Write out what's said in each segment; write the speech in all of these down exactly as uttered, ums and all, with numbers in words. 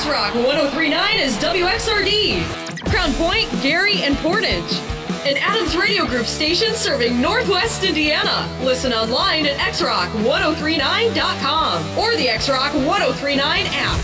X-Rock one oh three point nine is W X R D. Crown Point, Gary, and Portage. An Adams Radio Group station serving Northwest Indiana. Listen online at x rock ten thirty-nine dot com or the X-Rock ten thirty-nine app.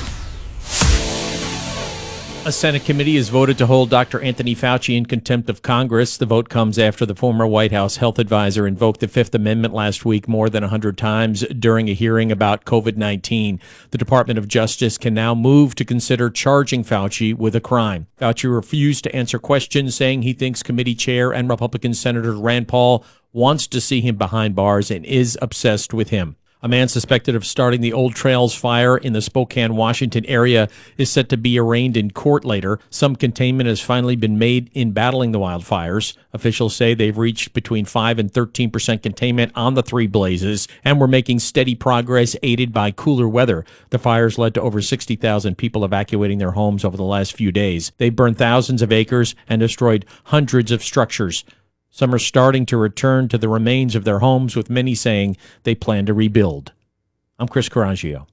A Senate committee has voted to hold Doctor Anthony Fauci in contempt of Congress. The vote comes after the former White House health advisor invoked the Fifth Amendment last week more than one hundred times during a hearing about covid nineteen. The Department of Justice can now move to consider charging Fauci with a crime. Fauci refused to answer questions, saying he thinks committee chair and Republican Senator Rand Paul wants to see him behind bars and is obsessed with him. A man suspected of starting the Old Trails fire in the Spokane, Washington area is set to be arraigned in court later. Some containment has finally been made in battling the wildfires. Officials say they've reached between five and thirteen percent containment on the three blazes and were making steady progress aided by cooler weather. The fires led to over sixty thousand people evacuating their homes over the last few days. They burned thousands of acres and destroyed hundreds of structures. Some are starting to return to the remains of their homes, with many saying they plan to rebuild. I'm Chris Carangio.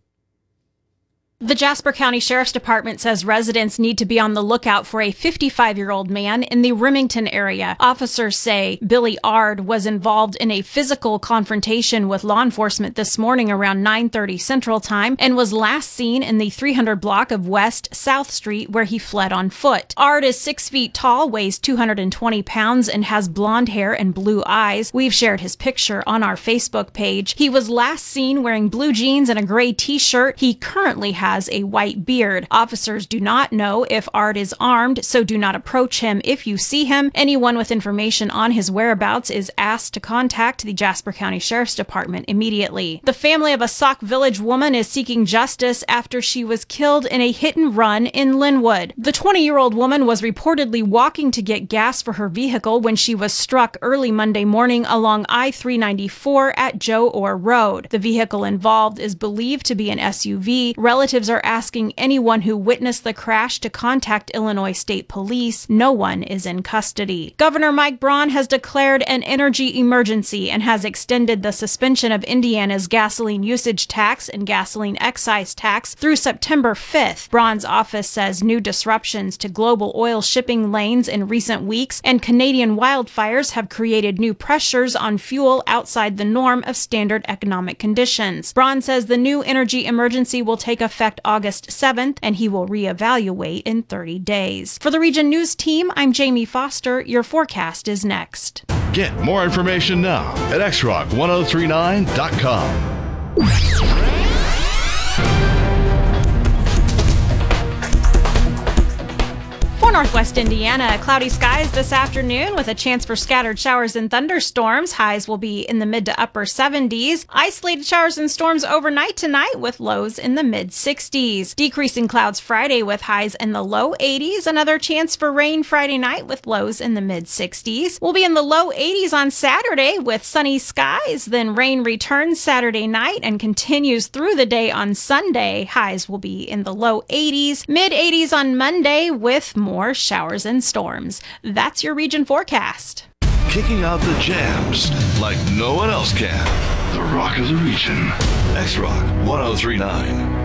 The Jasper County Sheriff's Department says residents need to be on the lookout for a fifty-five-year-old man in the Remington area. Officers say Billy Ard was involved in a physical confrontation with law enforcement this morning around nine thirty Central Time and was last seen in the three hundred block of West South Street, where he fled on foot. Ard is six feet tall, weighs two hundred twenty pounds, and has blonde hair and blue eyes. We've shared his picture on our Facebook page. He was last seen wearing blue jeans and a gray t-shirt. He currently has has a white beard. Officers do not know if Ard is armed, so do not approach him if you see him. Anyone with information on his whereabouts is asked to contact the Jasper County Sheriff's Department immediately. The family of a Sauk Village woman is seeking justice after she was killed in a hit and run in Linwood. The twenty-year-old woman was reportedly walking to get gas for her vehicle when she was struck early Monday morning along I three ninety-four at Joe Orr Road. The vehicle involved is believed to be an S U V. Relatives are asking anyone who witnessed the crash to contact Illinois State Police. No one is in custody. Governor Mike Braun has declared an energy emergency and has extended the suspension of Indiana's gasoline usage tax and gasoline excise tax through September fifth. Braun's office says new disruptions to global oil shipping lanes in recent weeks and Canadian wildfires have created new pressures on fuel outside the norm of standard economic conditions. Braun says the new energy emergency will take effect August seventh, and he will reevaluate in thirty days. For the Region News team, I'm Jamie Foster. Your forecast is next. Get more information now at x rock ten thirty-nine dot com. For Northwest Indiana, cloudy skies this afternoon with a chance for scattered showers and thunderstorms. Highs will be in the mid to upper seventies. Isolated showers and storms overnight tonight with lows in the mid sixties. Decreasing clouds Friday with highs in the low eighties. Another chance for rain Friday night with lows in the mid sixties. We'll be in the low eighties on Saturday with sunny skies. Then rain returns Saturday night and continues through the day on Sunday. Highs will be in the low eighties. Mid eighties on Monday with more More showers and storms. That's your region forecast. Kicking out the jams like no one else can. The Rock of the Region. X-Rock ten thirty-nine.